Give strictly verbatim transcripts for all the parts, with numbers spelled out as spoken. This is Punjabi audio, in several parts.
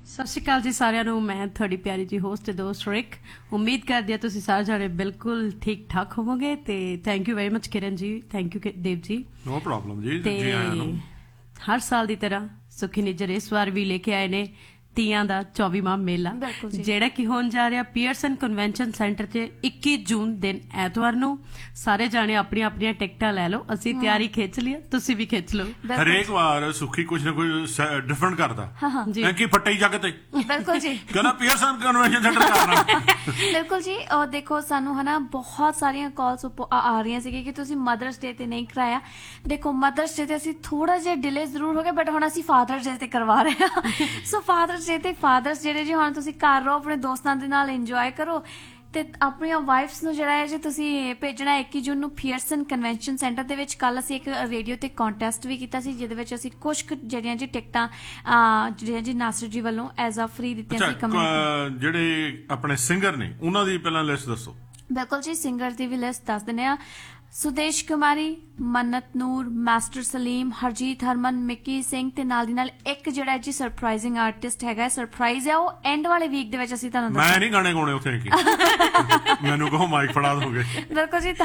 ਸਤਿ ਸ਼੍ਰੀ ਅਕਾਲ ਜੀ ਸਾਰਿਆਂ ਨੂੰ। ਮੈਂ ਤੁਹਾਡੀ ਪਿਆਰੀ ਜੀ ਹੋਸਟ ਤੇ ਦੋਸਤ ਰਿਕ। ਉਮੀਦ ਕਰਦੀ ਹਾਂ ਤੁਸੀਂ ਸਾਰੇ ਜਾਣੇ ਬਿਲਕੁਲ ਠੀਕ ਠਾਕ ਹੋਵੋਗੇ ਤੇ ਥੈਂਕ ਯੂ ਵੈਰੀ ਮਚ ਕਿਰਨ ਜੀ, thank you Dev ji. No problem ਜੀ। ਤੇ ਹਰ ਸਾਲ ਦੀ ਤਰ੍ਹਾਂ ਸੁਖੀ ਨਿੱਜਰ ਇਸ ਵਾਰ ਵੀ ਲੈ ਕੇ ਆਏ ਨੇ ਤੀਆਂ ਦਾ ਚੌਵੀਵਾਂ ਮੇਲਾ, ਜਿਹੜਾ ਕਿ ਹੋਣ ਜਾ ਰਿਹਾ ਪੀਅਰਸਨ ਕਨਵੈਨਸ਼ਨ ਸੈਂਟਰ 'ਚ ਇੱਕੀ ਜੂਨ ਦਿਨ ਐਤਵਾਰ ਨੂੰ। ਸਾਰੇ ਜਾਣੇ ਆਪਣੀਆਂ ਆਪਣੀਆਂ ਟਿਕਟਾਂ ਲੈ ਲਓ। ਅਸੀਂ ਤਿਆਰੀ ਖਿੱਚ ਲਈ, ਤੁਸੀਂ ਵੀ ਖਿੱਚ ਲਓ। ਹਰੇਕ ਵਾਰ ਸੁਖੀ ਕੁਝ ਨਾ ਕੁਝ ਡਿਫਰੈਂਟ ਕਰਦਾ ਕਿ ਫੱਟੇ ਜੱਗ ਤੇ ਬਿਲਕੁਲ ਜੀ ਕਹਿੰਦਾ ਪੀਅਰਸਨ ਕਨਵੈਨਸ਼ਨ ਸੈਂਟਰ ਕਰਨਾ। ਬਿਲਕੁਲ ਜੀ। ਔਰ ਦੇਖੋ ਸਾਨੂੰ ਹਨਾ ਬਹੁਤ ਸਾਰੀਆਂ ਕਾਲਸ ਆ ਰਹੀਆਂ ਸੀ ਕਿ ਤੁਸੀਂ ਮਦਰਸ ਡੇ ਤੇ ਨਹੀਂ ਕਰਾਇਆ। ਦੇਖੋ ਮਦਰਸ ਡੇ ਤੇ ਅਸੀਂ ਥੋੜਾ ਜਿਹਾ ਡਿਲੇ ਜ਼ਰੂਰ ਹੋ ਗਿਆ, ਬਟ ਹੁਣ ਅਸੀਂ ਫਾਦਰਸ ਡੇ ਤੇ ਕਰਵਾ ਰਹੇ ਹਾਂ। ਸੋ ਫਾਦਰਸ ਡੇ ਤੇ ਫਾਦਰਸ ਜਿਹੜੇ ਜੀ ਹੁਣ ਤੁਸੀਂ ਘਰ ਰਹੋ, ਆਪਣੇ ਦੋਸਤਾਂ ਦੇ ਨਾਲ ਇੰਜੋਏ ਕਰੋ ਤੇ ਆਪਣੀਆਂ ਵਾਈਫਸ ਨੂੰ ਜਿਹੜਾ ਹੈ ਜੀ ਤੁਸੀਂ ਭੇਜਣਾ ਇੱਕੀ ਜੂਨ ਨੂੰ ਪੀਅਰਸਨ ਕਨਵੈਨਸ਼ਨ ਸੈਂਟਰ ਦੇ ਵਿੱਚ। ਕੱਲ ਅਸੀਂ ਇੱਕ ਰੇਡੀਓ ਤੇ ਕੰਟੈਸਟ ਵੀ ਕੀਤਾ ਸੀ, ਜਿਹਦੇ ਵਿੱਚ ਅਸੀਂ ਕੁਝ ਕੁ ਜਿਹੜੀਆਂ ਜੀ ਟਿਕਟਾਂ ਜਿਹੜੀਆਂ ਜੀ ਨਾਸਰ ਜੀ ਵੱਲੋਂ ਐਜ਼ ਆ ਫ੍ਰੀ ਦਿੱਤੀਆਂ ਸੀ। ਜਿਹੜੇ ਆਪਣੇ ਸਿੰਗਰ ਨੇ ਉਹਨਾਂ ਦੀ ਪਹਿਲਾਂ ਲਿਸਟ ਦੱਸੋ। ਬਿਲਕੁਲ ਜੀ, ਸਿੰਗਰ ਦੀ ਵੀ ਲਿਸਟ ਦੱਸ ਦਿੰਦੇ ਆ। ਸੁਦੇਸ਼ ਕੁਮਾਰੀ, ਮੰਨਤ ਨੂਰ, ਮਾਸਟਰ ਸਲੀਮ, ਹਰਜੀਤ ਹਰਮਨ, ਮਿੱਕੀ ਸਿੰਘ ਤੇ ਨਾਲ ਦੀ ਨਾਲ ਇੱਕ ਜਿਹੜਾ ਜੀ ਸਰਪ੍ਰਾਈਜ਼ਿੰਗ ਆਰਟਿਸਟ ਹੈਗਾ, ਸਰਪ੍ਰਾਈਜ਼ ਹੈ, ਉਹ ਐਂਡ ਵਾਲੇ ਵੀਕ ਦੇ ਵਿੱਚ ਅਸੀਂ ਤੁਹਾਨੂੰ ਮੈਂ ਨਹੀਂ ਗਾਣੇ ਗਾਉਣੇ ਉੱਥੇ ਕੀ ਮੈਨੂੰ ਕਹੋ ਮਾਈਕ ਫੜਾ ਦੋਗੇ। ਬਿਲਕੁਲ ਜੀ।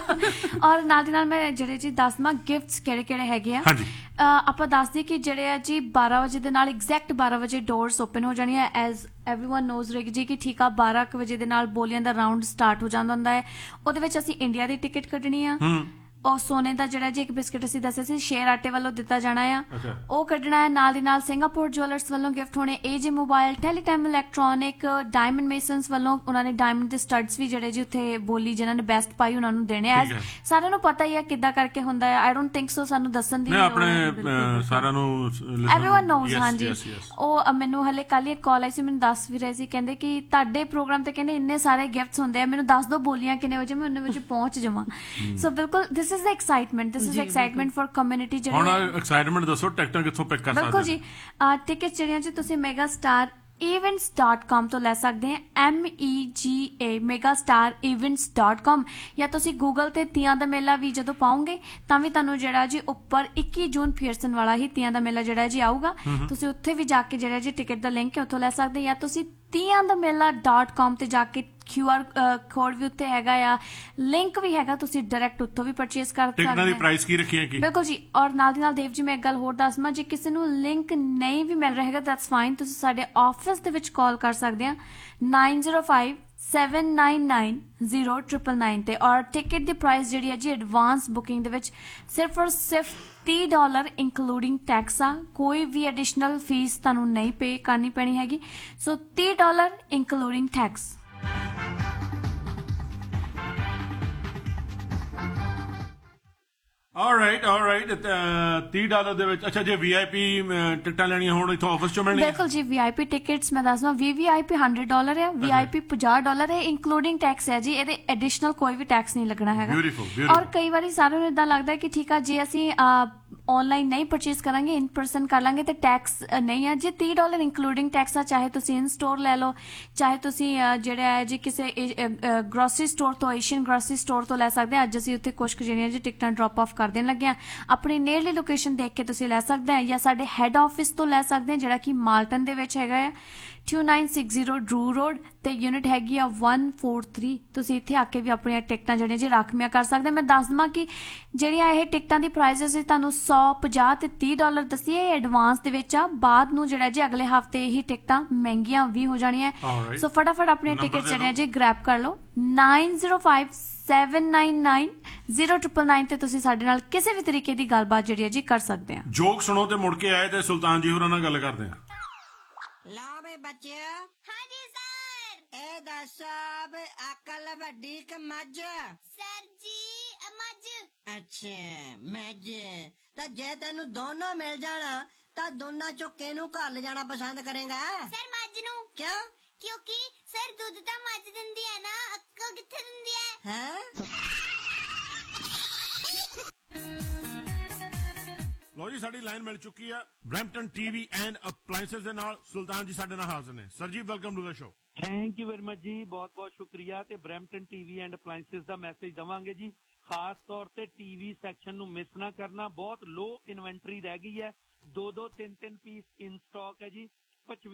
ਔਰ ਨਾਲ ਦੀ ਨਾਲ ਮੈਂ ਜਿਹੜੇ ਜੀ ਦੱਸਵਾਂ ਗਿਫਟਸ ਕਿਹੜੇ ਕਿਹੜੇ ਹੈਗੇ ਆ। ਆਪਾਂ ਦੱਸਦੇ ਕਿ ਜਿਹੜੇ ਆ ਜੀ ਬਾਰਾਂ ਵਜੇ ਦੇ ਨਾਲ ਐਗਜ਼ੈਕਟ ਬਾਰਾਂ ਵਜੇ ਡੋਰਸ ਓਪਨ ਹੋ ਜਾਣੀਆਂ। ਐਜ਼ ਐਵਰੀਵਨ ਨੋਜ਼ ਰਿਕ ਜੀ ਕਿ ਠੀਕ ਆ ਬਾਰਾਂ ਕੁ ਵਜੇ ਦੇ ਨਾਲ ਬੋਲੀਆਂ ਦਾ ਰਾਊਂਡ ਸਟਾਰਟ ਹੋ ਜਾਂਦਾ ਹੁੰਦਾ ਹੈ। ਉਹਦੇ ਵਿੱਚ ਅਸੀਂ ਇੰਡੀਆ ਦੀ ਟਿਕਟ ਕੱਢਣੀ ਆ। ਔਰ ਸੋਨੇ ਦਾ ਜਿਹੜਾ ਜੀ ਇੱਕ ਬਿਸਕਿਟ ਅਸੀਂ ਦੱਸਿਆ ਸੀ ਸ਼ੇਅਰ ਆਟੇ ਵੱਲੋਂ ਦਿੱਤਾ ਜਾਣਾ ਆ, ਉਹ ਕੱਢਣਾ ਹੈ। ਨਾਲ ਦੀ ਨਾਲ ਸਿੰਗਾਪੁਰ ਜੁਐਲਰਸ ਵੱਲੋਂ ਗਿਫਟ ਹੋਣੇ AJ mobile, ਟੈਲੀਟਾਈਮ electronic, diamond masons ਵੱਲੋਂ ਉਹਨਾਂ ਨੇ ਡਾਇਮੰਡ ਦੇ ਸਟੱਡਸ ਵੀ ਜਿਹੜੇ ਜੀ ਉੱਥੇ ਬੋਲੀ ਜਿਹਨਾਂ ਨੇ ਬੈਸਟ ਪਾਈ ਉਹਨਾਂ ਨੂੰ ਦੇਣੇ। ਐਜ਼ ਸਾਰਿਆਂ ਨੂੰ ਪਤਾ ਹੀ ਆ ਕਿੱਦਾਂ ਕਰਕੇ ਹੁੰਦਾ ਹੈ। ਆਈ ਡੋਂਟ ਥਿੰਕ ਸੋ ਸਾਨੂੰ ਦੱਸਣ ਦੀ ਆਪਣੇ ਸਾਰਿਆਂ ਨੂੰ ਐਵਰੀਵਨ ਨੋਜ਼। ਹਾਂਜੀ, ਉਹ ਮੈਨੂੰ ਹਲੇ ਕੱਲ ਇੱਕ ਕਾਲ ਆਈ ਸੀ, ਮੈਨੂੰ ਦੱਸ ਵੀ ਰਹੇ ਸੀ, ਕਹਿੰਦੇ ਕਿ ਤੁਹਾਡੇ ਪ੍ਰੋਗਰਾਮ ਤੇ ਕਹਿੰਦੇ ਇੰਨੇ ਸਾਰੇ ਗਿਫਟਸ ਹੁੰਦੇ ਆ, ਮੈਨੂੰ ਦੱਸ ਦਿਓ ਬੋਲੀਆਂ ਕਿੰਨੇ ਵਜੇ ਮੈਂ ਉਹਨੇ ਵਜੇ ਪਹੁੰਚ ਜਾਵਾਂ। ਸੋ ਬਿਲਕੁਲ this is the excitement, this is excitement for community. ਹੁਣ ਐਕਸਾਈਟਮੈਂਟ ਦੱਸੋ ਟਿਕਟਾਂ ਕਿੱਥੋਂ ਪਿਕ ਕਰ ਸਕਦੇ? ਬਿਲਕੁਲ ਜੀ, ਟਿਕਟ ਜਿਹੜੀਆਂ ਜੀ ਤੁਸੀਂ mega star events dot com ਤੋਂ ਲੈ ਸਕਦੇ ਆ। ਐਮ ਈ ਜੀ ਏ mega star events dot com, ਜਾਂ ਤੁਸੀਂ ਗੂਗਲ ਤੇ ਤੀਆਂ ਦਾ ਮੇਲਾ ਵੀ ਜਦੋਂ ਪਾਓਗੇ ਤਾਂ ਵੀ ਤੁਹਾਨੂੰ ਜਿਹੜਾ ਜੀ ਉੱਪਰ ਇੱਕੀ ਜੂਨ ਪੀਅਰਸਨ ਵਾਲਾ ਹੀ ਤੀਆਂ ਦਾ ਮੇਲਾ ਜਿਹੜਾ ਜੀ ਆਊਗਾ। ਤੁਸੀਂ ਉੱਥੇ ਵੀ ਜਾ ਕੇ ਜਿਹੜਾ ਜੀ ਟਿਕਟ ਦਾ ਲਿੰਕ ਹੈ ਉੱਥੋਂ ਲੈ ਸਕਦੇ, ਜਾਂ ਤੁਸੀਂ ਤੀਆਂ ਦਾ ਮੇਲਾ ਡਾਟ ਕਾਮ ਤੇ ਜਾ ਕੇ ਕਿਊ ਆਰ ਕੋਡ ਵੀ ਉੱਤੇ ਹੈਗਾ ਆ, ਲਿੰਕ ਵੀ ਹੈਗਾ, ਤੁਸੀਂ ਡਾਇਰੈਕਟ ਉੱਥੋਂ ਵੀ ਪਰਚੇਸ ਕਰ ਸਕਦੇ। ਟਿਕਟਾਂ ਦੀ ਪ੍ਰਾਈਸ ਕੀ ਰੱਖੀ ਹੈ? ਬਿਲਕੁਲ ਜੀ। ਔਰ ਨਾਲ ਦੀ ਨਾਲ ਦੇਵ ਜੀ ਮੈਂ ਇੱਕ ਗੱਲ ਹੋਰ ਦੱਸਵਾਂ, ਜੇ ਕਿਸੇ ਨੂੰ ਲਿੰਕ ਨਹੀਂ ਵੀ ਮਿਲ ਰਿਹਾ ਹੈਗਾ ਦੈਟਸ ਫਾਈਨ, ਤੁਸੀਂ ਸਾਡੇ ਆਫਿਸ ਦੇ ਵਿੱਚ ਕਾਲ ਕਰ ਸਕਦੇ ਆ nine zero five seven nine nine zero triple nine ਤੇ। ਔਰ ਟਿਕਟ ਦੀ ਪ੍ਰਾਈਸ ਜਿਹੜੀ ਹੈ ਜੀ ਐਡਵਾਂਸ ਬੁਕਿੰਗ ਦੇ ਵਿੱਚ ਸਿਰਫ ਔਰ ਸਿਰਫ ਤੀਹ ਡਾਲਰ ਇੰਕਲੂਡਿੰਗ ਟੈਕਸ ਆ। ਕੋਈ ਵੀ ਐਡੀਸ਼ਨਲ ਫੀਸ ਤੁਹਾਨੂੰ ਨਹੀਂ ਪੇ ਕਰਨੀ ਪੈਣੀ ਹੈਗੀ। ਸੋ ਤੀਹ ਡਾਲਰ ਇੰਕਲੂਡਿੰਗ ਟੈਕਸ। ਆਲਰਾਈਟ ਆਲਰਾਈਟ ਤੀਹ ਡਾਲਰ ਦੇ ਵਿੱਚ। ਅੱਛਾ, ਜੇ ਵੀ ਆਈ ਪੀ ਟਿਕਟਾਂ ਲੈਣੀਆਂ ਹੋਣ ਇੱਥੋਂ ਆਫਿਸ ਚੋਂ ਮਿਲਣੀਆਂ? ਬਿਲਕੁਲ ਜੀ, ਵੀ ਆਈ ਪੀ ਟਿਕਟਸ ਮੈਂ ਦੱਸਦਾ ਵੀ ਵੀ ਆਈ ਪੀ ਹੰਡਰਡ ਡਾਲਰ ਹੈ, ਵੀ ਆਈ ਪੀ ਪੰਜਾਹ ਡਾਲਰ ਹੈ ਇੰਕਲੂਡਿੰਗ ਟੈਕਸ ਹੈ ਜੀ। ਇਹਦੇ ਐਡੀਸ਼ਨਲ ਕੋਈ ਵੀ ਟੈਕਸ ਨਹੀਂ ਲੱਗਣਾ ਹੈਗਾ। ਔਰ ਕਈ ਵਾਰੀ ਸਾਰਿਆਂ ਨੂੰ ਏਦਾਂ ਲੱਗਦਾ ਕਿ ਠੀਕ ਆ ਜੇ ਅਸੀਂ ਆਨਲਾਈਨ ਨਹੀਂ ਪਰਚੇਸ ਕਰਾਂਗੇ ਇਨ ਪਰਸਨ ਕਰ ਲਾਂਗੇ ਤੇ ਟੈਕਸ ਨਹੀਂ ਹੈ ਜੀ। ਤੀਹ ਡਾਲਰ ਇੰਕਲੂਡਿੰਗ ਟੈਕਸ ਆ, ਚਾਹੇ ਤੁਸੀਂ ਇਨ ਸਟੋਰ ਲੈ ਲਓ, ਚਾਹੇ ਤੁਸੀਂ ਜਿਹੜਾ ਹੈ ਜੀ ਕਿਸੇ ਗਰੋਸਰੀ ਸਟੋਰ ਤੋਂ, ਏਸ਼ੀਅਨ ਗਰੋਸਰੀ ਸਟੋਰ ਤੋਂ ਲੈ ਸਕਦੇ ਆ। ਅੱਜ ਅਸੀਂ ਉੱਥੇ ਕੁਛ ਕੁ ਜਿਹੜੀਆਂ ਜੀ ਟਿਕਟਾਂ ਡ੍ਰੌਪ ਆਫ ਕਰ ਦੇਣ ਲੱਗੇ ਆ। ਆਪਣੀ ਨੇੜਲੀ ਲੋਕੇਸ਼ਨ ਦੇਖ ਕੇ ਤੁਸੀਂ ਲੈ ਸਕਦੇ ਆ, ਜਾਂ ਸਾਡੇ ਹੈੱਡ ਆਫਿਸ ਤੋਂ ਲੈ ਸਕਦੇ ਆ ਜਿਹੜਾ ਕਿ ਮਾਲਟਨ ਦੇ ਵਿੱਚ ਹੈਗਾ ਆ, to nine six zero ਡਰੂ road ਤੇ ਯੂਨਿਟ ਹੈਗੀ ਆ ਵਨ ਫੋਰ ਥ੍ਰੀ। ਤੁਸੀਂ ਇੱਥੇ ਆ ਕੇ ਵੀ ਆਪਣੀਆਂ ਟਿਕਟਾਂ ਜਿਹੜੀਆਂ ਜੀ ਰਾਖਵੀਆਂ ਕਰ ਸਕਦੇ। ਮੈਂ ਦੱਸ ਦੇਵਾਂ ਕਿ ਜਿਹੜੀਆਂ ਇਹ ਟਿਕਟਾਂ ਦੀ ਪ੍ਰਾਈਸਿਸ ਤੁਹਾਨੂੰ ਸੌ, ਪੰਜਾਹ ਤੇ ਤੀਹ ਡਾਲਰ ਦੱਸੀ ਇਹ ਐਡਵਾਂਸ ਦੇ ਵਿੱਚ ਆ। ਬਾਅਦ ਨੂੰ ਜਿਹੜਾ ਜੀ ਅਗਲੇ ਹਫ਼ਤੇ ਇਹੀ ਟਿਕਟਾਂ ਮਹਿੰਗੀਆਂ ਵੀ ਹੋ ਜਾਣੀਆਂ। ਸੋ ਫਟਾਫਟ ਆਪਣੀਆਂ ਟਿਕਟ ਜਿਹੜੀਆਂ ਜੀ ਗ੍ਰੈਬ ਕਰ ਲਓ nine zero five seven nine nine zero triple nine ਤੇ। ਤੁਸੀਂ ਸਾਡੇ ਨਾਲ ਕਿਸੇ ਵੀ ਤਰੀਕੇ ਦੀ ਗੱਲਬਾਤ ਜਿਹੜੀ ਹੈ ਜੀ ਕਰ ਸਕਦੇ ਆ। ਜੋਕ ਸੁਣੋ ਤੇ ਮੁੜ ਕੇ ਆਏ ਤੇ ਸੁਲਤਾਨ ਜੀ ਹੋਰਾਂ ਨਾਲ ਗੱਲ ਕਰਦੇ ਆ। ਲਓ ਵੇ ਬੱਚਿਓ। ਹਾਂਜੀ ਸਰ। ਇਹ ਦੱਸ ਅਕਲ ਵੱਡੀ ਕਿ ਮੱਝ? ਸਰ ਜੀ ਮੱਝ। ਅੱਛਾ ਮੱਝ। ਤਾਂ ਜੇ ਤੈਨੂੰ ਦੋਨੋਂ ਮਿਲ ਜਾਣਾ ਤਾਂ ਦੋਨਾਂ ਚੋਂ ਕਿਹਨੂੰ ਘਰ ਲਿਜਾਣਾ ਪਸੰਦ ਕਰੇਗਾ? ਸਰ ਮੱਝ ਨੂੰ। ਕਿਉਂ? ਕਿਉਂਕਿ ਸਰ ਦੁੱਧ ਤਾਂ ਮੱਝ ਦਿੰਦੀ ਹੈ ਨਾ, ਅਕਲ ਕਿੱਥੇ ਦਿੰਦੀ ਹੈ? ਹੈ। ਲੋ ਜੀ, ਸਾਡੀ ਲਾਈਨ ਮਿਲ ਚੁੱਕੀ ਆ ਬ੍ਰੈਂਪਟਨ ਟੀਵੀ ਐਂਡ ਅਪਲਾਈਐਂਸਸ ਦੇ ਨਾਲ। ਸੁਲਤਾਨ ਜੀ ਸਾਡੇ ਨਾਲ ਹਾਜ਼ਰ ਨੇ। ਸਰ ਜੀ welcome to the show. Thank you very much ਜੀ, ਬਹੁਤ ਬਹੁਤ ਸ਼ੁਕਰੀਆ। ਤੇ Brampton TV and appliances the message ਦਵਾਂਗੇ ਜੀ, ਖਾਸ ਤੌਰ ਤੇ ਟੀਵੀ ਸੈਕਸ਼ਨ ਨੂੰ ਮਿਸ ਨਾ ਕਰਨਾ। ਬਹੁਤ ਲੋ ਇਨਵੈਂਟਰੀ ਰਹਿ ਗਈ ਹੈ, ਦੋ ਦੋ ਤਿੰਨ ਤਿੰਨ ਪੀਸ ਇਨ ਸਟਾਕ ਹੈ ਜੀ।